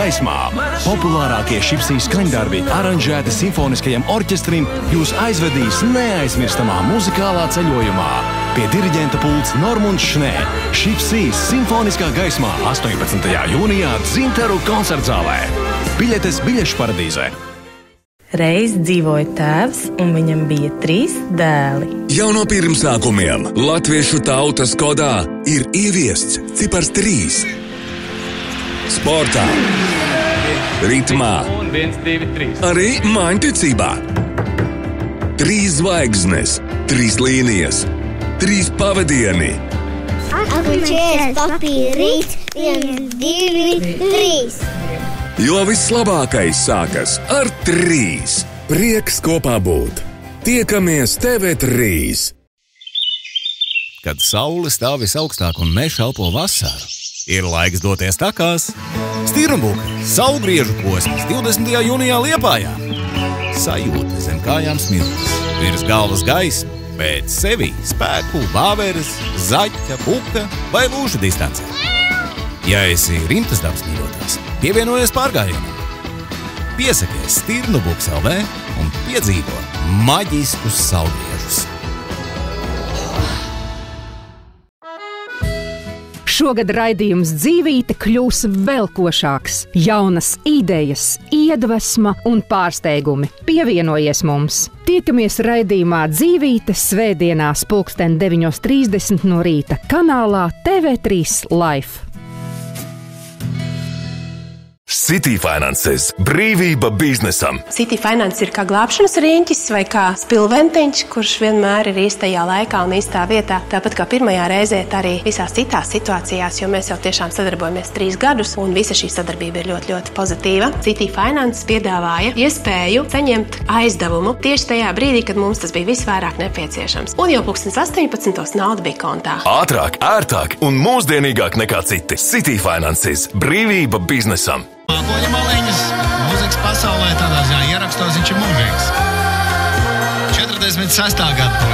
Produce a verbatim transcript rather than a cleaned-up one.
Gaismā populārākie šipsīs skaņdarbi aranžēti simfoniskajam orķestrim jūs aizvedīs neaizmirstamā muzikālā ceļojumā. Pie diriģenta pults Normunds Šnē. Šipsīs simfoniskā gaismā astoņpadsmitajā jūnijā Dzintaru koncertzālē. Biļetes biļešu paradīzē. Reiz dzīvoja tēvs, un viņam bija trīs dēli. Jau no pirmsākumiem latviešu tautas kodā ir ieviests cipars trīs. Sportā, ritmā, arī mājiņticībā. Trīs zvaigznes, trīs līnijas, trīs pavadieni. Atpakaļ papīra rīt, viens, divi, trīs. Jo vislabākais sākas ar trīs. Prieks kopā būt. Tiekamies T V trīs. Kad saule stāv visaugstāk un mežs elpo vasaru, ir laiks doties takās. Stirnbuka saulgriežu posms divdesmitajā jūnijā Liepājā. Sajūta zem kājām smiltis, virs galvas gaisma, bet sevī spēku bāveres, zaķa, puka vai lūša distancē. Ja esi rimtas dabas mīļotājs, pievienojies pārgājienam. Piesakies Stirnbuks L V un piedzīvo maģiskus saulgriežus. Šogad raidījums Dzīvīte kļūs vēl košāks. Jaunas idejas, iedvesma un pārsteigumi. Pievienojies mums! Tiekamies raidījumā Dzīvīte svētdienās pulksten deviņos trīsdesmit no rīta kanālā T V trīs Life. City Finances – brīvība biznesam. City Finance ir kā glābšanas riņķis vai kā spilventiņš, kurš vienmēr ir īstajā laikā un īstā vietā. Tāpat kā pirmajā reizē, tā arī visās citās situācijās, jo mēs jau tiešām sadarbojamies trīs gadus un visa šī sadarbība ir ļoti, ļoti pozitīva. City Finance piedāvāja iespēju saņemt aizdevumu tieši tajā brīdī, kad mums tas bija visvairāk nepieciešams. Un jau pulkstens astoņpadsmitos nauda bija kontā. Ātrāk, ērtāk un mūsdienīgāk nekā citi. City Finances – brīvība biznesam. Mākoņa maliņas, mūzikas pasaulē tādā ziņā ierakstos, viņš ir mūžīgs. četrdesmit sestā gada